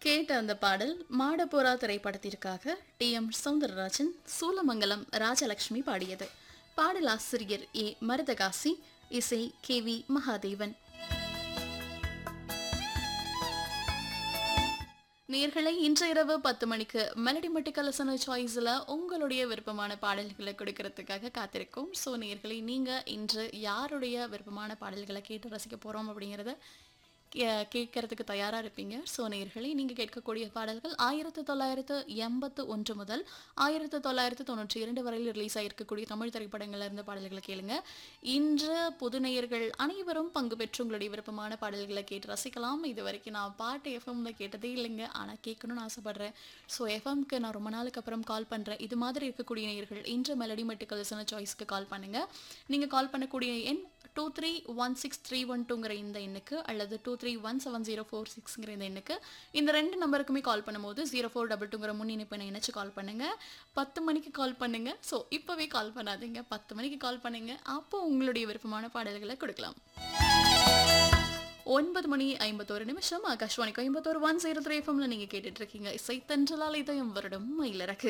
கேட்ட அந்த பாடல் மாடபுரா திரைப்படத்திற்காக டி.எம். சௌந்தரராஜன், சூலமங்கலம் ராஜலட்சுமி பாடியது. பாடலாசிரியர் ஏ. மருதகாசி, இசை கே.வி. மகாதேவன். நேர்களை இன்று இரவு 10 மணிக்கு மெலடி மெட்டிக்கலசன சாய்ஸில் உங்களுடைய விருப்பமான பாடல்களை கொடுக்கறதுக்காக காத்திருக்கோம். ஸோ நேர்களை நீங்கள் இன்று யாருடைய விருப்பமான பாடல்களை கேட்டு ரசிக்க போகிறோம் அப்படிங்கிறத கேட்கறதுக்கு தயாராக இருப்பீங்க. ஸோ நேர்களை நீங்கள் கேட்கக்கூடிய பாடல்கள் 1981 முதல் 1992 வரையில் ரிலீஸ் ஆகிருக்கக்கூடிய தமிழ் திரைப்படங்கள்ல இருந்த பாடல்களை கேளுங்க. இன்று புது நேயர்கள் அனைவரும் பங்கு பெற்று உங்களுடைய விருப்பமான பாடல்களை கேட்டு ரசிக்கலாம். இது வரைக்கும் நான் பாட்டு எஃப்எம்ல கேட்டதே இல்லைங்க, ஆனால் கேட்கணும்னு ஆசைப்படுறேன். ஸோ எஃப்எம்க்கு நான் ரொம்ப நாளுக்கு அப்புறம் கால் பண்ணுறேன். இது மாதிரி இருக்கக்கூடிய நேயர்கள் இன்று மெலடி மெட்டிக்கல்ஸான சாய்ஸ்க்கு கால் பண்ணுங்கள். நீங்கள் கால் பண்ணக்கூடிய எண் 231631 இந்த எண்ணுக்கு அல்லது 231704 இந்த எண்ணுக்கு. இந்த ரெண்டு நம்பருக்குமே கால் பண்ணும்போது 0422 முன்னிணைப்பை இணைச்சு கால் பண்ணுங்க. 10 மணிக்கு கால் பண்ணுங்க. ஸோ இப்போவே கால் பண்ணாதீங்க, 10 மணிக்கு கால் பண்ணுங்க. அப்போ உங்களுடைய விருப்பமான பாடல்களை கொடுக்கலாம். 9:51 ஆகாஷ்வாணி கோயம்புத்தூர் 103 எஃப்எம்ல நீங்க கேட்டுட்டு இருக்கீங்க. இசை தென்றலால் இதயம் வருடம் மயிலிறக்கு.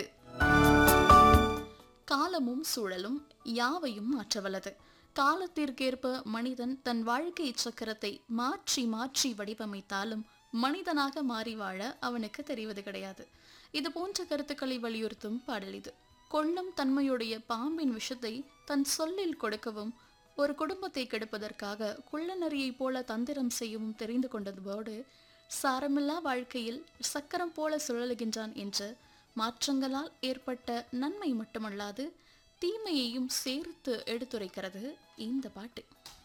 காலமும் சூழலும் யாவையும் மாற்றவல்லது. காலத்திற்கேற்ப மனிதன் தன் வாழ்க்கை சக்கரத்தை மாற்றி மாற்றி வடிவமைத்தாலும் மனிதனாக மாறி வாழ அவனுக்கு தெரிவது கிடையாது. இது போன்ற கருத்துக்களை வலியுறுத்தும் பாடல் இது. கொள்ளும் தன்மையுடைய பாம்பின் விஷத்தை தன் சொல்லில் கொடுக்கவும், ஒரு குடும்பத்தை கெடுப்பதற்காக குள்ளநரியை போல தந்திரம் செய்யவும் தெரிந்து கொண்டதோடு சாரமில்லா வாழ்க்கையில் சக்கரம் போல சுழலுகின்றான் என்று மாற்றங்களால் ஏற்பட்ட நன்மை மட்டுமல்லாது தீமையையும் சேர்த்து எடுத்துரைக்கிறது இந்த பாட்டு.